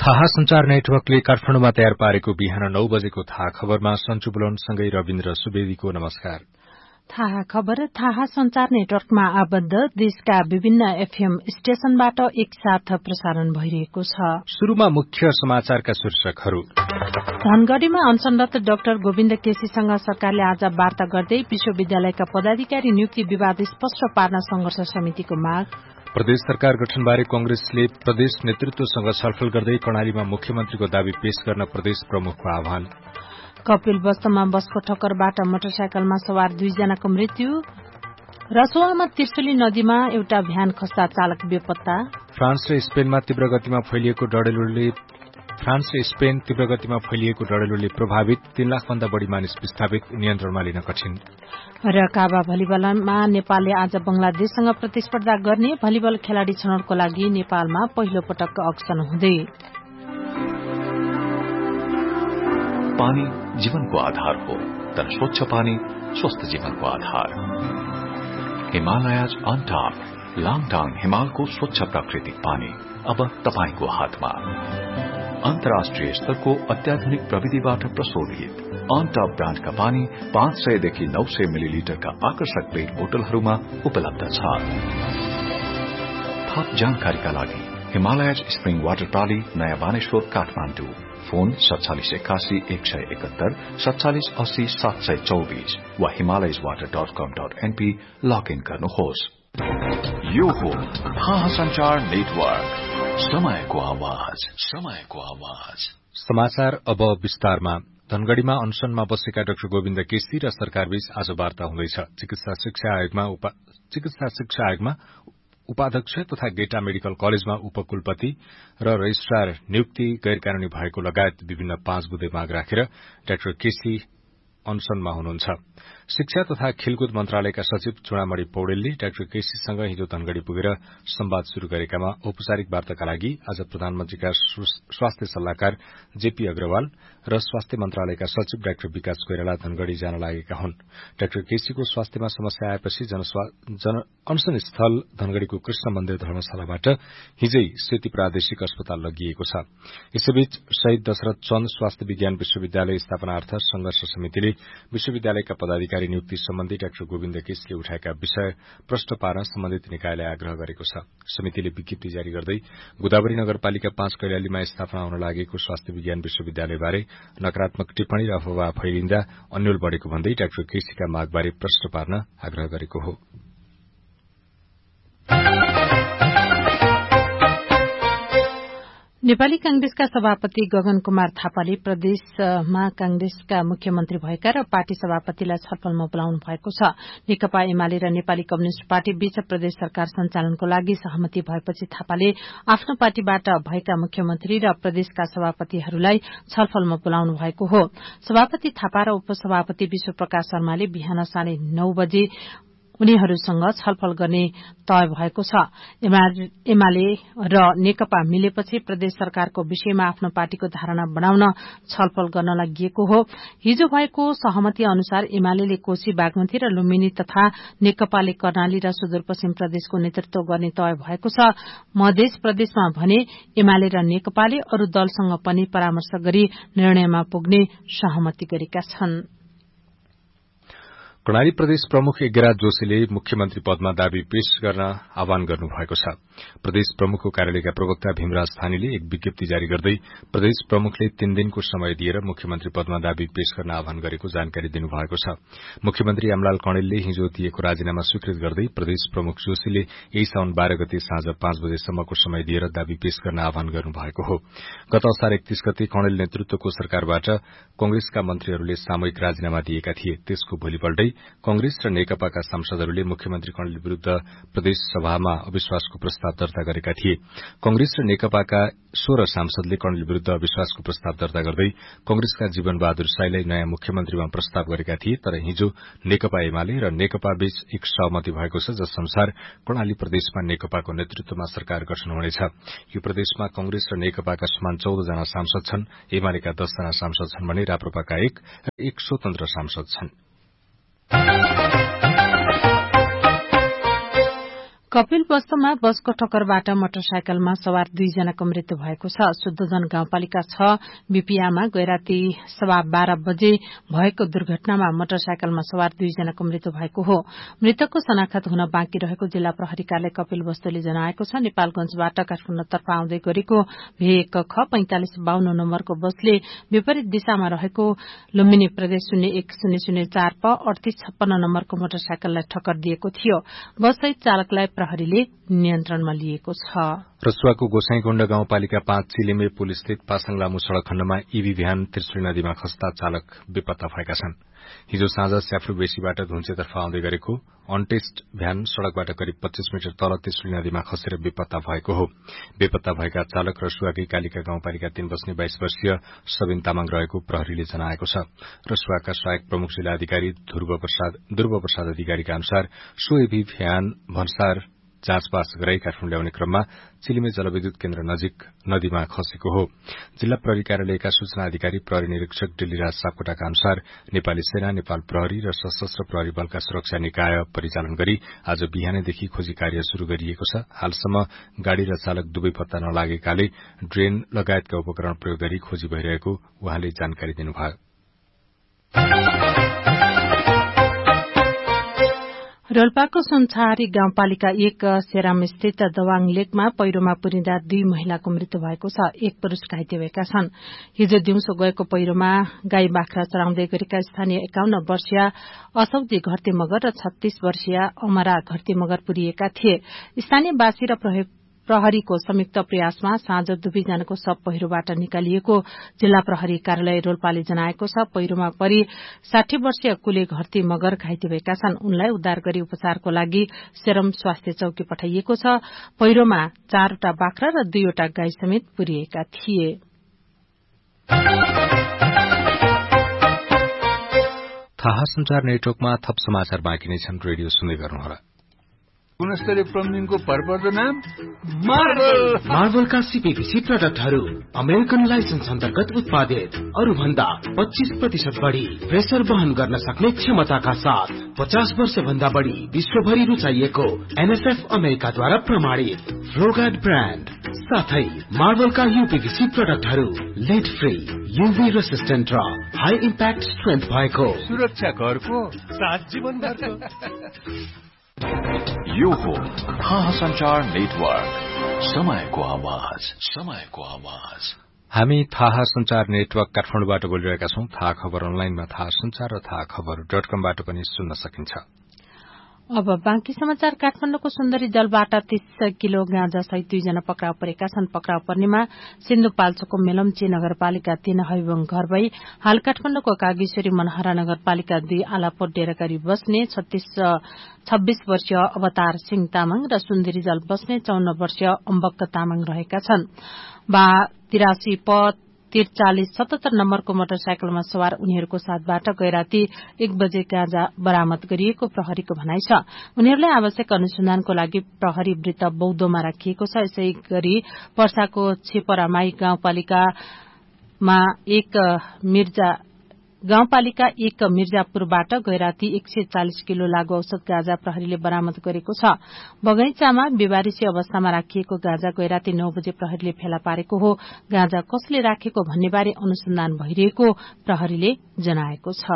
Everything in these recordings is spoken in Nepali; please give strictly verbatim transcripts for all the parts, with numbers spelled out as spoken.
थाहा संचार नेटवर्कले काठमाडौँमा तयार पारेको बिहान नौ बजेको थाहा खबरमा सञ्चु बुलनसँगै रविन्द्र सुवेदीको नमस्कार। थाहा खबर थाहा संचार नेटवर्कमा आबद्ध देशका विभिन्न एफएम स्टेशनबाट एकसाथ प्रसारण भइरहेको छ। शुरूमा मुख्य समाचारका शीर्षकहरू। धनगढ़ीमा अनशनरत डाक्टर गोविन्द केसीसँग सरकारले आज वार्ता गर्दै विश्वविद्यालयका पदाधिकारी नियुक्ति विवाद स्पष्ट पार्न संघर्ष समितिको माग। प्रदेश सरकार गठनबारे कंग्रेसले प्रदेश नेतृत्वसँग छलफल गर्दै कर्णालीमा मुख्यमन्त्रीको दावी पेश गर्न प्रदेश प्रमुखको आह्वान। कपिल वस्तुमा बसको ठक्करबाट मोटरसाइकलमा सवार दुईजनाको मृत्यु। रसोआमा त्रिशुली नदीमा एउटा भ्यान खस्दा चालक बेपत्ता। फ्रान्स र स्पेनमा तीव्र गतिमा फैलिएको डडेलुले फ्रान्स र स्पेन तीव्र गतिमा फैलिएको डडेलुले प्रभावित तीन लाख भन्दा बढ़ी मानिस विस्थापित नियन्त्रणमा लिन कठिन। र काबा भलिबलमा नेपालले आज बंगलादेशसँग प्रतिस्पर्धा गर्ने भलिबल खेलाड़ी छनौटको लागि नेपालमा पहिलो पटक अक्सन हुँदै। पानी जीवनको आधार हो, तर स्वच्छ पानी स्वस्थ जीवनको आधार। हिमालयज अनटाप लाङटाङ हिमालको स्वच्छ प्राकृतिक पानी अब तपाईको हातमा। अन्तर्राष्ट्रिय स्तरको अत्याधुनिक प्रविधिबाट प्रशोधित अनटप ब्रान्डका पानी पाँच सयदेखि नौ सय मिलिलिटरका आकर्षक प्लेट बोतलहरूमा उपलब्ध छ। थप जानकारीका लागि हिमालयज स्प्रिङ वाटर प्राली नयाँ बानेश्वर काठमाडौँ। फोन सत्तालिस एकासी एक सय एकहत्तर सत्तालिस अस्सी सात सय चौबीस वा हिमालयज वाटर डट कम डट एनपी लगइन गर्नुहोस्। यो हो थाहा संचार नेटवर्क, समयको आवाज समयको आवाज। समाचार अब विस्तारमा। धनगढ़ीमा अनशनमा बसेका डाक्टर गोविन्द केसी र सरकारबीच आज वार्ता हुँदैछ। चिकित्सा शिक्षा आयोगमा उपा, चिकित्सा शिक्षा आयोगमा उपाध्यक्ष तथा गेटा मेडिकल कलेजमा उपकुलपति र रजिस्ट्रार नियुक्ति गैर कानूनी भएको लगायत विभिन्न पाँच बुँदे माग राखेर डाक्टर केसी अनशनमा हुनुहुन्छ। शिक्षा तथा खेलकुद मन्त्रालयका सचिव चुडामणि पौडेलले डाक्टर केसीसँग हिजो धनगढ़ी पुगेर संवाद शुरू गरेकामा औपचारिक वार्ताका लागि आज प्रधानमन्त्रीका स्वास्थ्य सल्लाहकार जेपी अग्रवाल र स्वास्थ्य मन्त्रालयका सचिव डाक्टर विकास कोइराला धनगढ़ी जान लागेका हुन्। डाक्टर केसीको स्वास्थ्यमा समस्या आएपछि जन अनशन स्थल धनगढ़ीको कृष्ण मन्दिर धर्मशालाबाट हिजै सेती प्रादेशिक अस्पताल लगिएको छ। यसैबीच शहीद दशरथ चन्द स्वास्थ्य विज्ञान विश्वविद्यालय स्थापनार्थ संघर्ष समितिले विश्वविद्यालयका पदाधिकारी नियुक्ति सम्बन्धी डाक्टर गोविन्द केसीले उठाएका विषय प्रश्न पार्न सम्बन्धित निकायलाई आग्रह गरेको छ। समितिले विज्ञप्ति जारी गर्दै गोदावरी नगरपालिका पाँच कैलालीमा स्थापना हुन लागेको स्वास्थ्य विज्ञान विश्वविद्यालयबारे नकारात्मक टिप्पणी र अफवाह फैलिँदा अन्यल बढ़ेको भन्दै डाक्टर केसीका मागबारे प्रश्न पार्न आग्रह गरेको हो। नेपाली कांग्रेसका सभापति गगन कुमार थापाले प्रदेशमा कांग्रेसका मुख्यमन्त्री भएका र पार्टी सभापतिलाई छलफलमा बोलाउनु भएको छ। नेकपा एमाले र नेपाली कम्युनिष्ट पार्टी बीच प्रदेश सरकार सञ्चालनको लागि सहमति भएपछि थापाले आफ्नो पार्टीबाट भएका मुख्यमन्त्री र प्रदेशका सभापतिहरूलाई छलफलमा बोलाउनु भएको हो। सभापति थापा र उपसभापति विश्व प्रकाश शर्माले बिहान साढे नौ बजे उनीहरूसँग छलफल गर्ने तय भएको छ। एमाले र नेकपा मिलेपछि प्रदेश सरकारको विषयमा आफ्नो पार्टीको धारणा बनाउन छलफल गर्न लागिएको हो। हिजो भएको सहमति अनुसार एमाले कोशी बागमती र लुम्बिनी तथा नेकपाले कर्णाली र सुदूरपश्चिम प्रदेशको नेतृत्व गर्ने तय भएको छ। मध्य प्रदेशमा भने एमाले र नेकपाले अरू दलसँग पनि परामर्श गरी निर्णयमा पुग्ने सहमति गरेका छन्। कर्णाली प्रदेश प्रमुख यज्ञराज जोशीले मुख्यमन्त्री पदमा दावी पेश गर्न आह्वान गर्नुभएको छ। प्रदेश प्रमुखको कार्यालयका प्रवक्ता भीमराज थानीले एक विज्ञप्ति जारी गर्दै प्रदेश प्रमुखले तीन दिनको समय दिएर मुख्यमन्त्री पदमा दावी पेश गर्न आह्वान गरेको जानकारी दिनुभएको छ। मुख्यमन्त्री यमलाल कणेलले हिजो दिएको राजीनामा स्वीकृत गर्दै प्रदेश प्रमुख जोशीले यही साउन बाह्र गते साँझ पाँच बजेसम्मको समय दिएर दावी पेश गर्न आह्वान गर्नुभएको हो। गत असार एकतीस गते कणेल नेतृत्वको सरकारबाट कंग्रेसका मन्त्रीहरूले सामूहिक राजीनामा दिएका थिए। त्यसको भोलिपल्टै कंग्रेस र नेकपाका सांसदहरूले मुख्यमन्त्री कणेल विरूद्ध प्रदेश सभामा अविश्वासको प्रस्ताव दर्ता गरेका थिए। कंग्रेस र नेकपाका सोह्र सांसदले कणेल विरूद्ध अविश्वासको प्रस्ताव दर्ता गर्दै कंग्रेसका जीवन बहादुर साईलाई नयाँ मुख्यमन्त्रीमा प्रस्ताव गरेका थिए। तर हिजो नेकपा एमाले र नेकपा बीच एक सहमति भएको छ, जस अनुसार कर्णाली प्रदेशमा नेकपाको नेतृत्वमा सरकार गठन हुनेछ। यो प्रदेशमा कंग्रेस र नेकपाका समान चौध जना सांसद छन्। एमालेका दस जना सांसद छन् भने राप्रपाका एक र एक स्वतन्त्र सांसद छन्। कपिलवस्तुमा बसको ठक्करबाट मोटरसाइकलमा सवार दुईजनाको मृत्यु भएको छ। शुद्धोधन गाउँपालिका छ बीपीआमा गैराती सवा बाह्र बजे भएको दुर्घटनामा मोटरसाइकलमा सवार दुईजनाको मृत्यु भएको हो। मृतकको शनाखत हुन बाँकी रहेको जिल्ला प्रहरी कार्यालय कपिलवस्तुले जनाएको छ। नेपालगंजबाट काठमाडौँतर्फ आउँदै गरेको भे एक ख पैंतालिस बाहन्न नम्बरको बसले विपरीत दिशामा रहेको लुम्बिनी प्रदेश शून्य एक शून्य शून्य चार प अडतीस छप्पन्न नम्बरको मोटरसाइकललाई ठक्कर दिएको थियो। बससहित चालकलाई प्रहरीले नियन्त्रणमा लिएको छ। रसुवाको गोसाईकुण्ड गाउँपालिका पाँच चिलिमे पुल स्थित पासाङ लामो सड़क खण्डमा ईभी भ्यान त्रिशुली नदीमा खस्दा चालक बेपत्ता भएका छन्। हिजो साँझ स्याफ्लु बेसीबाट धुन्चेतर्फ आउँदै गरेको अनटेस्ट भ्यान सड़कबाट करिब पच्चीस मिटर तल त्रिशुली नदीमा खसेर बेपत्ता भएको हो। बेपत्ता भएका चालक रसुवाकै कालिका गाउँपालिका तीन बस्ने बाइस वर्षीय सबिन तामाङ रहेको प्रहरीले जनाएको छ। रसुवाका सहायक प्रमुख जिल्ला अधिकारी ध्रुव प्रसाद अधिकारीका अनुसार सो ईभी भ्यान भन्सार जाँचपास गराई काठमाडौँ ल्याउने क्रममा चिलिमे जलविद्युत केन्द्र नजिक नदीमा खसेको हो। जिल्ला प्रहरी कार्यालयका सूचना अधिकारी प्रहरी निरीक्षक डिल्लीराज सापकोटाका अनुसार नेपाली सेना, नेपाल प्रहरी र सशस्त्र प्रहरी बलका सुरक्षा निकाय परिचालन गरी आज बिहानैदेखि खोजी कार्य शुरू गरिएको छ। हालसम्म गाड़ी र चालक दुवै पत्ता नलागेकाले ड्रेन लगायतका उपकरण प्रयोग गरी खोजी भइरहेको उहाँले जानकारी दिनुभयो। रोल्पाको सुनछारी गाउँपालिका एक सेराम स्थित दवाङ लेकमा पहिरोमा पुरिँदा दुई महिलाको मृत्यु भएको छ। एक पुरूष घाइते भएका छन्। हिजो दिउँसो गएको पहिरोमा गाई बाख्रा चराउँदै गरेका स्थानीय एकाउन्न वर्षीय असौजी घरती मगर र छत्तीस वर्षीय अमरा घरती मगर पुरिएका थिए। स्थानीयवासी र प्रहरीको संयुक्त प्रयासमा साँझ दुवैजनाको शव पहिरोबाट निकालिएको जिल्ला प्रहरी कार्यालय रोल्पाले जनाएको छ। पहिरोमा परि साठी वर्षीय कुले घरती मगर घाइते भएका छन्। उनलाई उद्धार गरी उपचारको लागि सेरम स्वास्थ्य चौकी पठाइएको छ। पहिरोमा चारवटा बाख्रा र दुईवटा गाई समेत पुरिएका थिए। थाहा संचार नेटवर्कमा थप समाचार बाँकी नै छन्। रेडियो सुन्दै गर्नुहोला। गुणस्तरीय प्लम्बिङको भरपर्दो नाम मार्बल। मार्बलका सीपीभीसी प्रडक्टहरू अमेरिकन लाइसेन्स अन्तर्गत उत्पादित, अरू भन्दा पच्चीस प्रतिशत बढ़ी प्रेसर वहन गर्न सक्ने क्षमताका साथ पचास वर्ष भन्दा बढ़ी विश्वभरि रुचाइएको एनएसएफ अमेरिकाद्वारा प्रमाणित फ्लोगार्ड ब्रान्ड साथै मार्बलका यूपीभीसी प्रडक्टहरू लेड फ्री, यूभी रेसिस्टेन्ट र हाई इम्प्याक्ट स्ट्रेन्थ भएको सुरक्षा घरको साथ जीवन घरको। यो हो थाहा संचार नेटवर्क, समयको आवाज, समयको आवाज। हामी थाहा संचार नेटवर्क काठमाडौँबाट बोलिरहेका छौं। थाहा खबर अनलाइनमा थाहा संचार र थाहा खबर डट कमबाट पनि सुन्न सकिन्छ। अब बाँकी समाचार। काठमाडौँको सुन्दरी जलबाट तीस किलो गाँजा सहित दुईजना पक्राउ परेका छन्। पक्राउ पर्नेमा सिन्धुपाल्चोकको मेलम्ची नगरपालिका तीन हविबङ घर भई हाल काठमाडौँको कागेश्वरी मनहरा नगरपालिका दुई आलापोट डेरागरी बस्ने छब्बीस वर्षीय अवतार सिंह तामाङ र सुन्दरी जल बस्ने चौन्न वर्षीय अम्बक्क तामाङ रहेका छन्। बा तिरासी प त्रिचालिस सतहत्तर नम्बरको मोटरसाइकलमा सवार उनीहरूको साथबाट गैराती एक बजे गाँजा बरामद गरिएको प्रहरीको भनाइ छ। उनीहरूलाई आवश्यक अनुसन्धानको लागि प्रहरी वृत्त बौद्धमा राखिएको छ। यसै गरी पर्साको छेपरामाई गाउँपालिकामा एक मिर्जा गाउँपालिका एक मिर्जापुरबाट गैराती एक सय चालिस किलो लागू औषध गाँजा प्रहरीले बरामद गरेको छ। बगैंचामा बेवारिसी अवस्थामा राखिएको गाँजा गैराती नौ बजे प्रहरीले फेला पारेको हो। गाँजा कसले राखेको भन्नेबारे अनुसन्धान भइरहेको प्रहरीले जनाएको छ।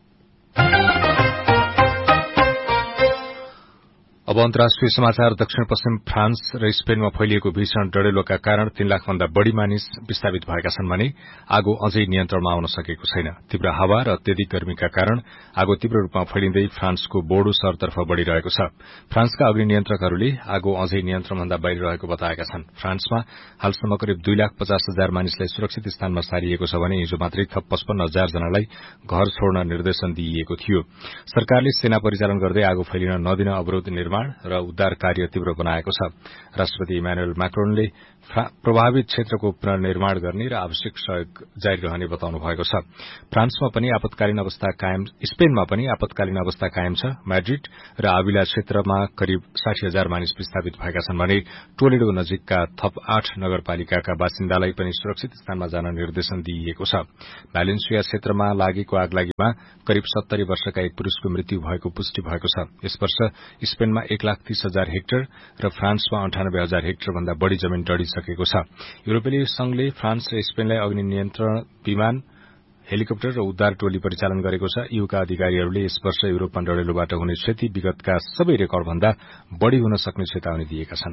अब अन्तर्राष्ट्रिय समाचार। दक्षिण पश्चिम फ्रान्स र स्पेनमा फैलिएको भीषण डढेलोका कारण तीन लाख भन्दा बढ़ी मानिस विस्थापित भएका छन् भने आगो अझै नियन्त्रणमा आउन सकेको छैन। तीव्र हावा र अत्यधिक गर्मीका कारण आगो तीव्र रूपमा फैलिँदै फ्रान्सको बोर्डो शहरतर्फ बढ़िरहेको छ। फ्रान्सका अग्नि नियन्त्रकहरूले आगो अझै नियन्त्रणभन्दा बाहिर रहेको बताएका छन्। फ्रान्समा हालसम्म करिब दुई लाख पचास हजार मानिसलाई सुरक्षित स्थानमा सारिएको छ भने हिजो मात्रै थप पचपन्न हजार जनालाई घर छोड्न निर्देशन दिइएको थियो। सरकारले सेना परिचालन गर्दै आगो फैलिन नदिन अवरोध निर्माण र उद्धार कार्य तीव्र बनाएको छ। राष्ट्रपति इमानुएल मैक्रोनले प्रभावित क्षेत्रको पुनर्निर्माण गर्ने र आवश्यक सहयोग जारी रहने बताउनु भएको छ। फ्रान्समा पनि आपतकालीन अवस्था कायम स्पेनमा पनि आपतकालीन अवस्था कायम छ। मैड्रिड र आविला क्षेत्रमा करिब साठी हजार मानिस विस्थापित भएका छन् भने टोलेडो नजिकका थप आठ नगरपालिकाका बासिन्दालाई पनि सुरक्षित स्थानमा जान निर्देशन दिइएको छ। भ्यालेन्सिया क्षेत्रमा लागेको आगलागीमा करिब सत्तरी वर्षका एक पुरूषको मृत्यु भएको पुष्टि भएको छ। यस वर्ष स्पेनमा एक लाख तीस हजार हेक्टर र फ्रान्समा अन्ठानब्बे हजार हेक्टर भन्दा बढ़ी जमिन डढिसकेको छ। युरोपेली संघले फ्रान्स र स्पेनलाई अग्नि नियन्त्रण विमान, हेलिकप्टर र उद्धार टोली परिचालन गरेको छ। ईयूका अधिकारीहरूले यस वर्ष युरोपमा डढेलोबाट हुने क्षति विगतका सबै रेकर्डभन्दा बढ़ी हुन सक्ने चेतावनी दिएका छन्।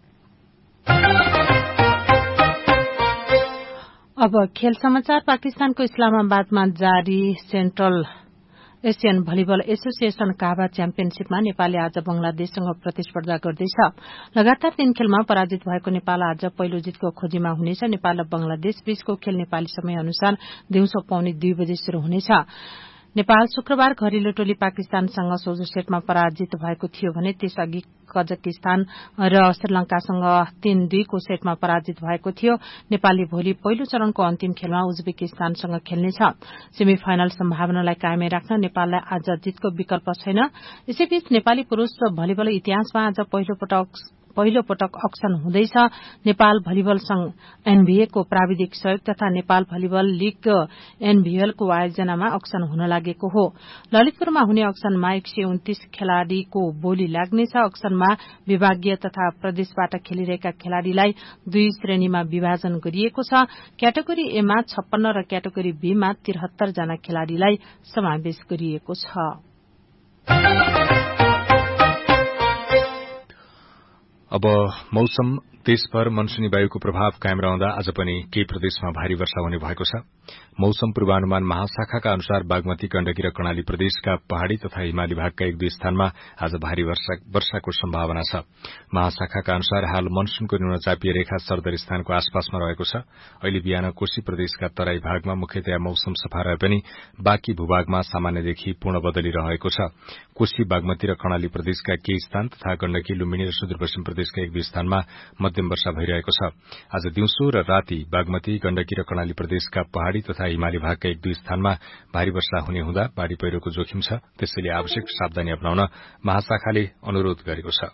अब खेल समाचार। पाकिस्तानको इस्लामाबादमा जारी सेन्ट्रल एसियन भलिबल एसोसिएशन काभा च्याम्पियनशीपमा नेपालले आज बंगलादेशसँग प्रतिस्पर्धा गर्दैछ। लगातार तीन खेलमा पराजित भएको नेपाल आज पहिलो जितको खोजीमा हुनेछ। नेपाल र बंगलादेश बीचको खेल नेपाली समय अनुसार दिउँसो पौने दुई बजे शुरू हुनेछ। नेपाल शुक्रबार घरेलु टोली पाकिस्तानसँग सोझो सेटमा पराजित भएको थियो भने त्यसअघि कजाकिस्तान र श्रीलंकासँग तीन दुईको सेटमा पराजित भएको थियो। नेपालले भोलि पहिलो चरणको अन्तिम खेलमा उज्बेकिस्तानसँग खेल्नेछ। सेमी फाइनल सम्भावनालाई कायमै राख्न नेपाललाई आज जितको विकल्प छैन। यसैबीच नेपाली पुरूष भलिबल इतिहासमा आज पहिलो पटक पहिलो पटक अक्सन हुँदैछ। नेपाल भलिबल संघ एनभीए को प्राविधिक सहयोग तथा नेपाल भलिबल लीग एनभीएल को आयोजनामा अक्सन हुन लागेको हो। ललितपुरमा हुने अक्सनमा एक सय उन्तीस खेलाड़ीको बोली लाग्नेछ। अक्सनमा विभागीय तथा प्रदेशबाट खेलिरहेका खेलाड़ीलाई दुई श्रेणीमा विभाजन गरिएको छ। क्याटेगोरी ए मा छप्पन्न र क्याटेगोरी बी मा त्रिहत्तर जना खेलाड़ीलाई समावेश गरिएको छ। अब मौसम। देशभर मनसूनी वायुको प्रभाव कायम रहँदा आज पनि केही प्रदेशमा भारी वर्षा हुने भएको छ। मौसम पूर्वानुमान महाशाखाका अनुसार बागमती, गण्डकी र कर्णाली प्रदेशका पहाड़ी तथा हिमाली भागका एक दुई स्थानमा आज भारी वर्षा, वर्षाको सम्भावना छ। महाशाखाका अनुसार हाल मनसूनको न्यून चापिय रेखा सरदर स्थानको आसपासमा रहेको छ। अहिले बिहान कोशी प्रदेशका तराई भागमा मुख्यतया मौसम सफा रहे पनि बाँकी भूभागमा सामान्यदेखि पूर्ण बदली रहेको छ। कोशी, बागमती र कर्णाली प्रदेशका केही स्थान तथा गण्डकी, लुम्बिनी र सुदूरपश्चिम प्रदेशका एक दुई स्थानमा मध्यम वर्षा भइरहेको छ। आज दिउँसो र राति बागमती, गण्डकी र कर्णाली प्रदेशका पहाड़ी तथा हिमाली भागका एक दुई स्थानमा भारी वर्षा हुने हुँदा बाढ़ी पहिरोको जोखिम छ। त्यसैले आवश्यक सावधानी अपनाउन महाशाखाले अनुरोध गरेको छ।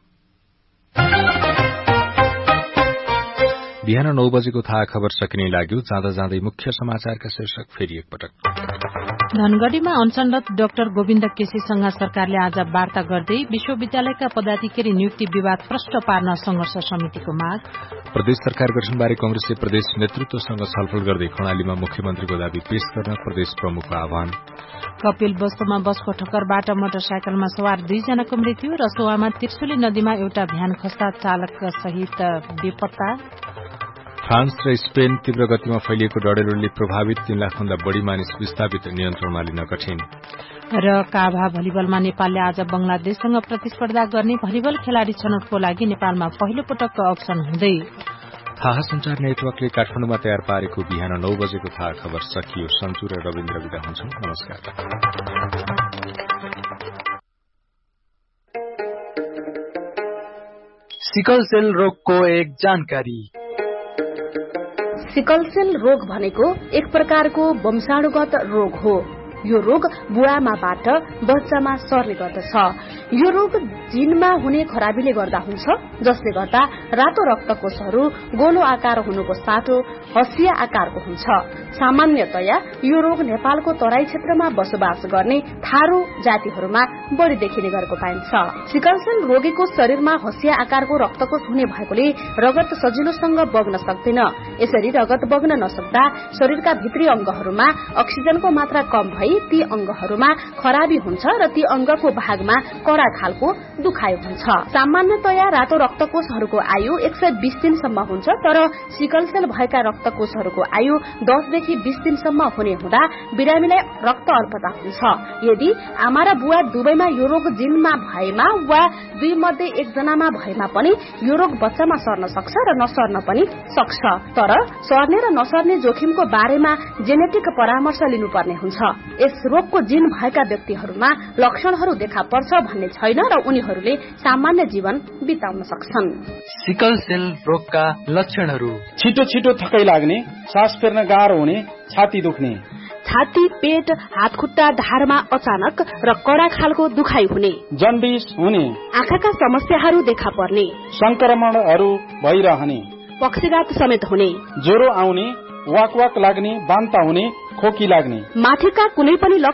बिहान नौ बजेको थाहा खबर सकिने लाग्यो। जाँदा जाँदै मुख्य समाचारका शीर्षक फेरि एकपटक। धनगढ़ीमा अनशनरत डाक्टर गोविन्द केसीसँग सरकारले आज वार्ता गर्दै विश्वविद्यालयका पदाधिकारी नियुक्ति विवाद प्रष्ट पार्न संघर्ष समितिको माग। प्रदेश सरकार गठनबारे कंग्रेसले प्रदेश नेतृत्वसँग छलफल गर्दै कर्णालीमा मुख्यमन्त्रीको दावी पेश गर्न प्रदेश प्रमुखको आह्वान। कपिल वस्तुमा बसको ठक्करबाट मोटरसाइकलमा सवार दुईजनाको मृत्यु। रसुवामा त्रिशुली नदीमा एउटा भ्यान खस्दा चालक सहित बेपत्ता। फ्रान्स र स्पेन तीव्र गतिमा फैलिएको डढेलोले प्रभावित तीन लाख भन्दा बढ़ी मानिस विस्थापित, नियन्त्रणमा लिन कठिन। र काभा भलिबलमा नेपालले आज बंगलादेशसँग प्रतिस्पर्धा गर्ने। भलिबल खेलाड़ी छनौटको लागि नेपालमा पहिलो पटक अक्सन हुँदै। थाहा संचार नेटवर्कले काठमाडौँमा तयार पारेको बिहान नौ बजेको थाहा खबर सकियो। सन्चु र रविन्द्र विदा हुन्छौं। नमस्कार। सिकल सेल रोगको एक जानकारी। सिकल सेल रोग भनेको एक प्रकारको वंशाणुगत रोग हो। यो रोग बुढामाबाट बच्चामा सर्ने गर्दछ। यो रोग जिनमा हुने खराबीले गर्दा हुन्छ, जसले गर्दा रातो रक्तकोषहरू गोलो आकार हुनुको साथो हसिया आकारको हुन्छ। सामान्यतया यो रोग नेपालको तराई क्षेत्रमा बसोबास गर्ने थारू जातिहरूमा बढ़ी देखिने गरेको पाइन्छ। सिकल सेल रोगीको शरीरमा हसिया आकारको रक्तकोष हुने भएकोले रगत सजिलोसँग बग्न सक्दैन। यसरी रगत बग्न नसक्दा शरीरका भित्री अंगहरूमा अक्सिजनको मात्रा कम भई ती अंगहरूमा खराबी हुन्छ र ती अंगको भागमा कडा खालको दुखाइ हुन्छ। सामान्यतया रातो रक्तकोषहरूको आयु एक सय बीस दिनसम्म हुन्छ, तर सिकल सेल भएका रक्तकोषहरूको आयु दसदेखि बीस दिनसम्म हुने हुँदा बिरामीलाई रक्त अल्पता हुन्छ। यदि आमा र बुवा दुवैमा यो रोग जिनमा भएमा वा दुई मध्ये एकजनामा भएमा पनि यो रोग बच्चामा सर्न सक्छ र नसर्न पनि सक्छ। तर सर्ने र नसर्ने जोखिमको बारेमा जेनेटिक परामर्श लिनुपर्ने हुन्छ। यस रोगको जिन भएका व्यक्तिहरूमा लक्षणहरू देखा पर्छ भन्ने छैन र उनीहरूले सामान्य जीवन बिताउन सक्छन्। सिकल सेल रोगका लक्षणहरू: छिटो छिटो थकाइ लाग्ने, सास फेर्न गाह्रो हुने, छाती दुख्ने, छाती, पेट, हात खुट्टा ढाडमा अचानक र कडा खालको दुखाइ हुने, जन्डिस हुने, आँखाका समस्याहरू देखा पर्ने, संक्रमणहरू भइरहने, पक्षघात समेत हुने, ज्वरो आउने, वाक वाक लाग्ने, बान्ता हुने, खोकी लाग्ने, माथिका कुनै पनि लक्षण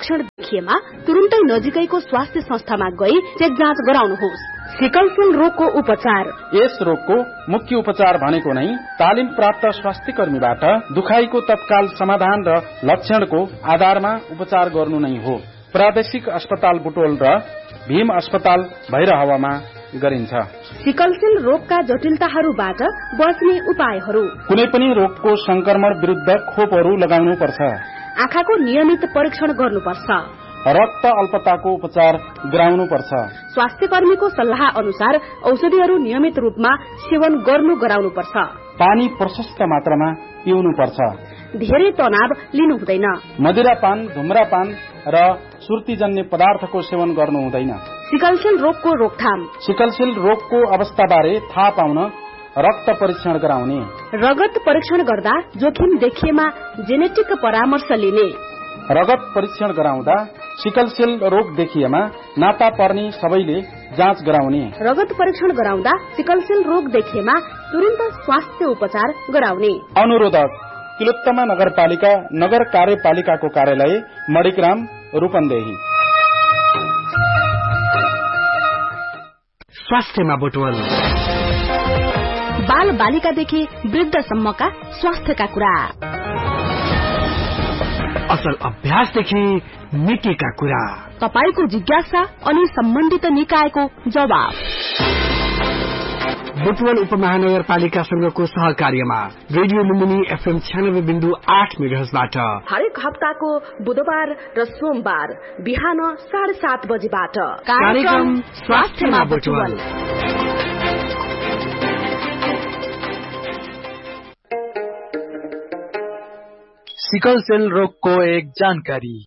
देखिएमा तुरुन्तै नजिकैको स्वास्थ्य संस्थामा गई चेक जाँच गराउनुहोस्। सिकल सेल रोगको उपचार। यस रोगको मुख्य उपचार भनेको नै तालिम प्राप्त स्वास्थ्य कर्मीबाट दुखाइको तत्काल समाधान र लक्षणको आधारमा उपचार गर्नु नै हो। प्रादेशिक अस्पताल बुटोल र भीम अस्पताल भैरहवामा गरिन्छ। सिकल सेल रोगका जटिलताहरूबाट बच्ने उपायहरू। कुनै पनि रोगको संक्रमण विरुद्ध खोपहरू लगाउनु पर्छ। आँखाको नियमित परीक्षण गर्नुपर्छ। रक्त अल्पताको उपचार गराउनु पर्छ। स्वास्थ्य कर्मीको सल्लाह अनुसार औषधिहरू नियमित रूपमा सेवन गर्नु गराउनु पर्छ। पानी प्रशस्त मात्रामा पिउनु पर्छ। धेरै तनाव लिनु हुँदैन। मदिरापान, धुम्रापान र सुर्तीजन्य पदार्थको सेवन गर्नु हुँदैन। सिकलसेल रोगको रोकथाम। सिकलसेल रोगको अवस्थाबारे थाहा पाउन रक्त परीक्षण गराउने। रगत परीक्षण गर्दा जोखिम देखिएमा जेनेटिक परामर्श लिने। रगत परीक्षण गराउँदा सिकलसेल रोग देखिएमा नाता पर्ने सबैले जाँच गराउने। रगत परीक्षण गराउँदा सिकलसेल रोग देखिएमा तुरन्त स्वास्थ्य उपचार गराउने। अनुरोधक तिलोत्तमा नगरपालिका नगर कार्यपालिकाको कार्यालय मणिग्राम रूपन्देही। स्वास्थ्यमा बुटवल। बाल बालिकादेखि वृद्धसम्मका स्वास्थ्यका कुरा। असल अभ्यासदेखि नीतिका कुरा। तपाईको जिज्ञासा अनि सम्बन्धित निकायको जवाब। बुटवल उपमहानगरपालिकासँगको सहकार्यमा रेडियो लुम्बिनी एफएम छ्यानब्बे बिन्दु आठ मेगाहर्जबाट हरेक हप्ताको बुधबार र सोमबार बिहान साढे सात बजेबाट कार्यक्रम स्वास्थ्यमा बुटवल। सिकल सेल रोगको एक जानकारी।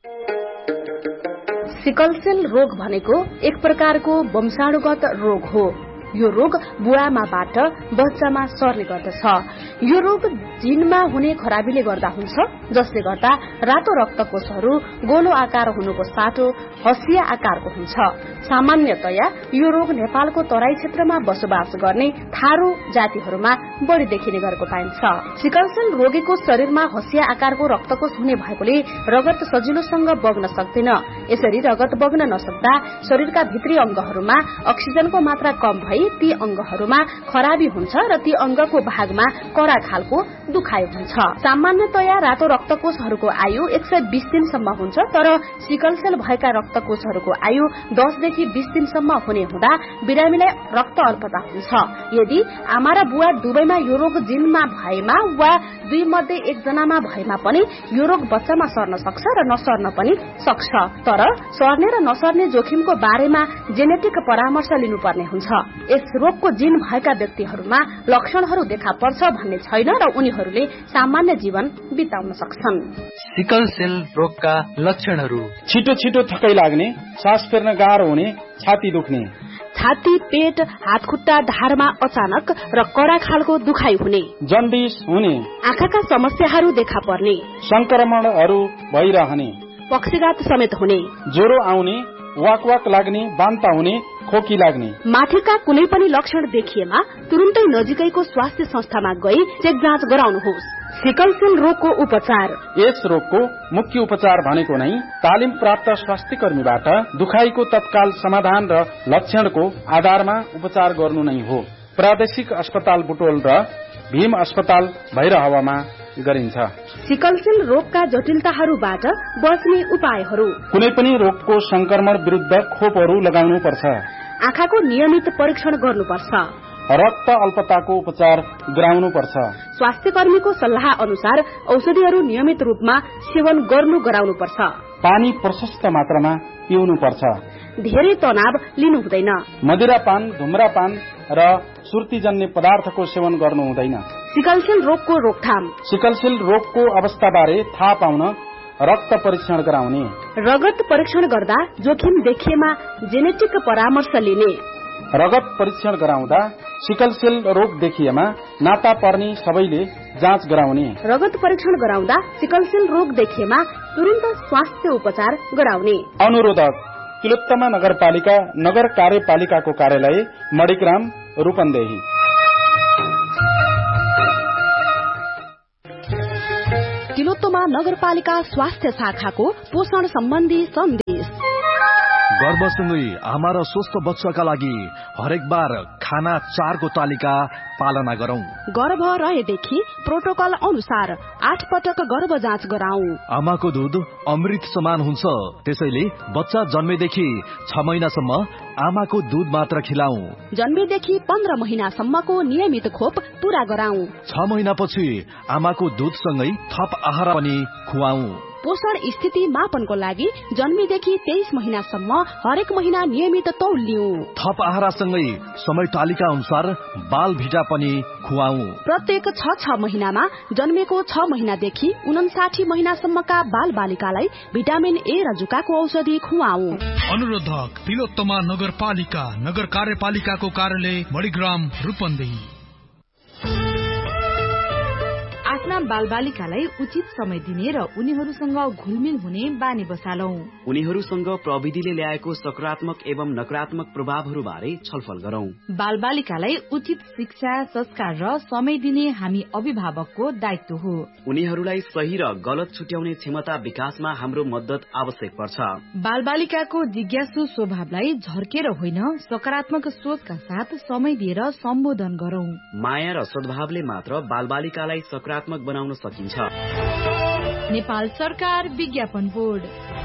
सिकल सेल रोग भनेको एक प्रकारको वंशाणुगत रोग हो। यो रोग बुवामाबाट बच्चामा सर्ने गर्दछ। यो रोग जिनमा हुने खराबीले गर्दा हुन्छ, जसले गर्दा रातो रक्तकोषहरू गोलो आकार हुनुको साटो हसिया आकारको हुन्छ। सामान्यतया यो रोग नेपालको तराई क्षेत्रमा बसोबास गर्ने थारू जातिहरूमा बढ़ी देखिने गरेको पाइन्छ। सिकलसेल रोगीको शरीरमा हसिया आकारको रक्तकोष हुने भएकोले रगत सजिलोसँग बग्न सक्दैन। यसरी रगत बग्न नसक्दा शरीरका भित्री अंगहरूमा अक्सिजनको मात्रा कम भई ती अंगहरूमा खराबी हुन्छ र ती अंगको भागमा कडा खालको दुखाइ हुन्छ। सामान्यतया रातो रक्तकोषहरूको आयु एक सय बीस दिनसम्म हुन्छ, तर सिकलसेल भएका रक्तकोषहरूको आयु दसदेखि बीस दिनसम्म हुने हुँदा बिरामीलाई रक्त अल्पता हुन्छ। यदि आमा र बुवा दुवैमा यो रोग जिनमा भएमा वा दुई मध्ये एकजनामा भएमा पनि यो रोग बच्चामा सर्न सक्छ र नसर्न पनि सक्छ। तर सर्ने र नसर्ने जोखिमको बारेमा जेनेटिक परामर्श लिनुपर्ने हुन्छ। यस रोगको जिन भएका व्यक्तिहरूमा लक्षणहरू देखा पर्छ भन्ने छैन र उनीहरूले सामान्य जीवन बिताउन सक्छन्। सिकल सेल रोगका लक्षणहरू: छिटो छिटो थकाइ लाग्ने, सास फेर्न गाह्रो हुने, छाती दुख्ने, छाती, पेट, हात खुट्टा ढाडमा अचानक र कडा खालको दुखाइ हुने, जन्डिस हुने, आँखाका समस्याहरू देखा पर्ने, संक्रमणहरू भइरहने, पक्षघात समेत हुने, ज्वरो आउने, वाक वाक लाग्ने, बान्ता हुने, खोकी लाग्ने, माथिका कुनै पनि लक्षण देखिएमा तुरुन्तै नजिकैको स्वास्थ्य संस्थामा गई चेक जाँच गराउनुहोस्। सिकलसेल रोगको उपचार: यस रोगको मुख्य उपचार भनेको नै तालिम प्राप्त स्वास्थ्य कर्मीबाट दुखाइको तत्काल समाधान र लक्षणको आधारमा उपचार गर्नु नै हो। प्रादेशिक अस्पताल बुटोल र भीम अस्पताल भैरहवामा गरिन्छ। सिकलसेल रोगका जटिलताहरूबाट बच्ने उपायहरू: कुनै पनि रोगको संक्रमण विरुद्ध खोपहरू लगाउनु पर्छ। आँखाको नियमित परीक्षण गर्नुपर्छ। रक्त अल्पताको उपचार गराउनु पर्छ। स्वास्थ्य कर्मीको सल्लाह अनुसार औषधिहरू नियमित रूपमा सेवन गर्नु गराउनु पर्छ। पानी प्रशस्त मात्रामा पिउनु पर्छ। धेरै तनाव लिनु हुँदैन। मदिरापान, धुम्रापान र सुर्तीजन्य पदार्थको सेवन गर्नु हुँदैन। सिकलसेल रोगको रोकथाम: सिकलसेल रोगको अवस्थाबारे थाहा पाउन रक्त परीक्षण गराउने। रगत परीक्षण गर्दा जोखिम देखिएमा जेनेटिक परामर्श लिने। रगत परीक्षण गराउँदा सिकलसेल रोग देखिएमा नाता पर्ने सबैले जाँच गराउने। रगत परीक्षण गराउँदा सिकलसेल रोग देखिएमा तुरन्त स्वास्थ्य उपचार गराउने। अनुरोधक तिलोत्तमा नगरपालिका नगर कार्यपालिकाको कार्यालय मणिग्राम रूपन्देही। तिलोत्तमा नगरपालिका स्वास्थ्य शाखाको पोषण सम्बन्धी सन्देश। गर्भसँगै आमा र स्वस्थ बच्चाका लागि हरेक बार खाना चारको तालिका पालना गरौं। गर्भ रहेदेखि प्रोटोकल अनुसार आठ पटक गर्भ जाँच गराऊ। आमाको दूध अमृत समान हुन्छ, त्यसैले बच्चा जन्मेदेखि छ महिनासम्म आमाको दूध मात्र खिलाऊ। जन्मेदेखि पन्ध्र महिनासम्मको नियमित खोप पूरा गराऊ। छ महिनापछि आमाको दूधसँगै थप आहार पनि खुवाऊ। पोषण स्थिति मापनको लागि जन्मेदेखि तेइस महिनासम्म हरेक महिना नियमित तौल लिऊ। थप आहारसँगै समय तालिका अनुसार बाल भिटा पनि खुवाऊ। प्रत्येक छ छ महिनामा जन्मेको छ महिनादेखि उनासाठी महिनासम्मका बाल बालिकालाई भिटामिन ए र जुकाको औषधि खुवाऊ। अनुरोधक तिलोत्तमा नगरपालिका नगर कार्यपालिकाको कार्यालय मणिग्राम रूपन्देही। आफ्ना बालबालिकालाई उचित समय दिने र उनीहरूसँग घुलमिल हुने बानी बसालौं। उनीहरूसँग प्रविधिले ल्याएको सकारात्मक एवं नकारात्मक प्रभावहरू बारे छलफल गरौं। बालबालिकालाई उचित शिक्षा, संस्कार र समय दिने हामी अभिभावकको दायित्व हो। उनीहरूलाई सही र गलत छुट्याउने क्षमता विकासमा हाम्रो मद्दत आवश्यक पर्छ। बालबालिकाको जिज्ञासु स्वभावलाई झर्केर होइन, सकारात्मक सोचका साथ समय दिएर सम्बोधन गरौं। माया र सद्भावले मात्र बालबालिकालाई सकारात्मक बनाउन सकिन्छ। नेपाल सरकार विज्ञापन बोर्ड।